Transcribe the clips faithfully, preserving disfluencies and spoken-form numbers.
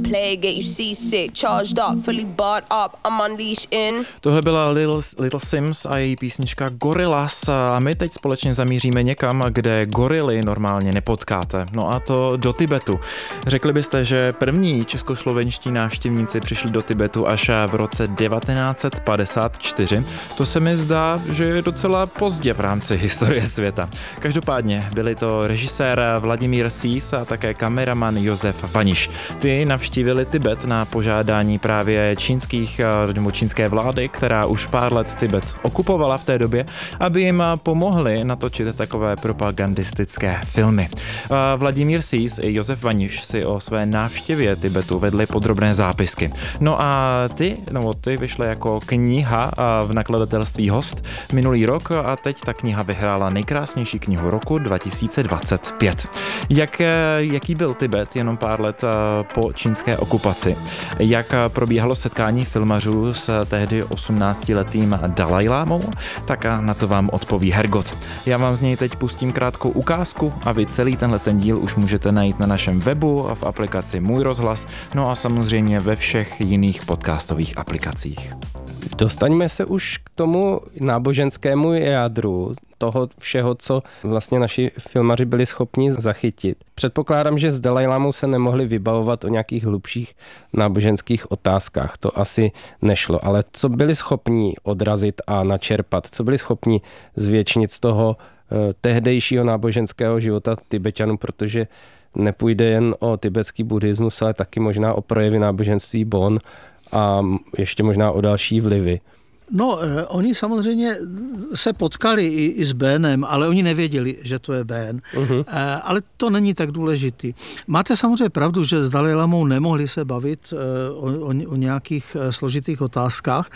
play, get you seasick, charged up, fully barred up, I'm unleashed in. Tohle byla Little, Little Sims a její písnička Gorillaz a my teď společně zamíříme někam, kde gorily normálně nepotkáte. No a to do Tibetu. Řekli byste, že první českoslovenští návštěvníci přišli do Tibetu až v roce devatenáct set padesát čtyři. To se mi zdá, že je docela pozdě v rámci historie světa. Každopádně byli to režisér Vladimír Sís a také kameraman Josef Vaniš. Ty navštívili Tibet na požádání právě čínských nebo čínské vlády, která už pár let Tibet okupovala v té době, aby jim pomohli natočit takové propagandistické filmy. Vladimír Sís i Josef Vaniš si o své návštěvě Tibetu vedli podrobné zápisky. No a ty, no ty vyšly jako kniha v nakladatelství Host minulý rok a teď ta kniha vyhrála nejkrásnější knihu roku dva tisíce dvacet pět. Jak, jaký byl Tibet jenom pár let po čínské okupaci? Jak probíhalo setkání filmařů s tehdy osmnáctiletým Dalajlámou? Tak na to vám odpoví Hergot. Já vám z něj teď pustím krátkou ukázku a vy celý tenhle ten díl už můžete najít na našem webu a v aplikaci Můj rozhlas, no a samozřejmě ve všech jiných podcastových aplikacích. Dostaňme se už k tomu náboženskému jádru toho všeho, co vlastně naši filmaři byli schopni zachytit. Předpokládám, že s Dalajlámou se nemohli vybavovat o nějakých hlubších náboženských otázkách. To asi nešlo. Ale co byli schopni odrazit a načerpat? Co byli schopni zvětšnit z toho eh, tehdejšího náboženského života Tibeťanů, protože nepůjde jen o tibetský buddhismus, ale taky možná o projevy náboženství Bon a ještě možná o další vlivy. No, eh, oni samozřejmě se potkali i, i s Bénem, ale oni nevěděli, že to je Bén. Uh-huh. Eh, ale to není tak důležitý. Máte samozřejmě pravdu, že s Dalajlámou nemohli se bavit eh, o, o, o nějakých eh, složitých otázkách,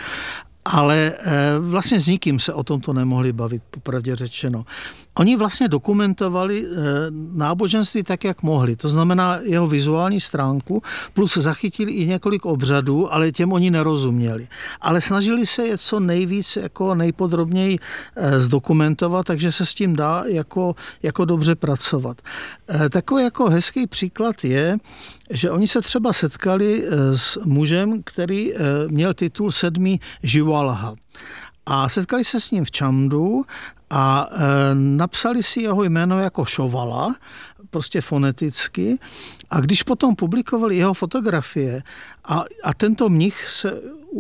ale vlastně s nikým se o tomto nemohli bavit, popravdě řečeno. Oni vlastně dokumentovali náboženství tak, jak mohli. To znamená jeho vizuální stránku, plus zachytili i několik obřadů, ale těm oni nerozuměli. Ale snažili se je co nejvíc, jako nejpodrobněji zdokumentovat, takže se s tím dá jako, jako dobře pracovat. Takový jako hezký příklad je, že oni se třeba setkali s mužem, který měl titul sedmý Živalha. A setkali se s ním v Čamdu a e, napsali si jeho jméno jako Šovala, prostě foneticky. A když potom publikovali jeho fotografie a, a tento mnich se,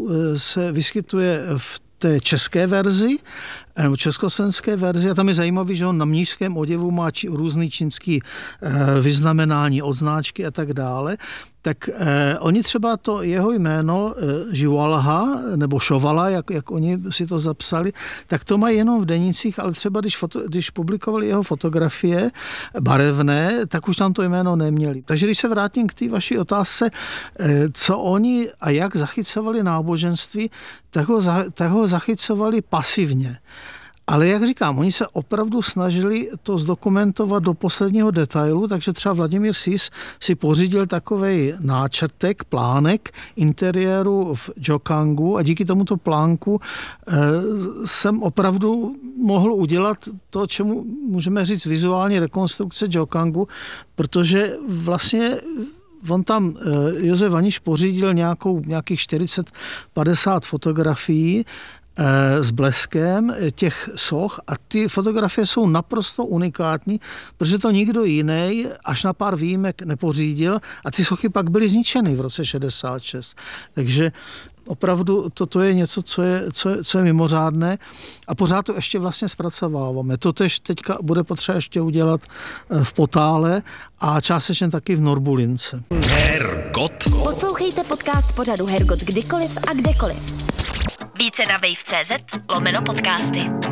se vyskytuje v té české verzi, nebo československé verzi, a tam je zajímavý, že on na mnišském oděvu má či, různý čínský eh, vyznamenání, odznáčky a tak dále, tak eh, oni třeba to jeho jméno eh, Živalha, nebo Šovala, jak, jak oni si to zapsali, tak to mají jenom v denících, ale třeba když, foto, když publikovali jeho fotografie barevné, tak už tam to jméno neměli. Takže když se vrátím k té vaší otázce, eh, co oni a jak zachycovali náboženství, tak ho, tak ho zachycovali pasivně. Ale jak říkám, oni se opravdu snažili to zdokumentovat do posledního detailu, takže třeba Vladimír Sís si pořídil takovej náčrtek, plánek interiéru v Džokangu a díky tomuto plánku eh, jsem opravdu mohl udělat to, čemu můžeme říct vizuální rekonstrukce Džokangu, protože vlastně on tam, Josef Vaniš pořídil nějakou, nějakých čtyřicet padesát fotografií s bleskem těch soch a ty fotografie jsou naprosto unikátní, protože to nikdo jiný až na pár výjimek nepořídil a ty sochy pak byly zničeny v roce šedesát šest. Takže opravdu toto je něco, co je, co, je, co je mimořádné a pořád to ještě vlastně zpracováváme. To tež teďka bude potřeba ještě udělat v Potále a částečně taky v Norbulince. Hergot. Poslouchejte podcast pořadu Hergot kdykoliv a kdekoliv. Více na wave tečka cz lomeno podcasty.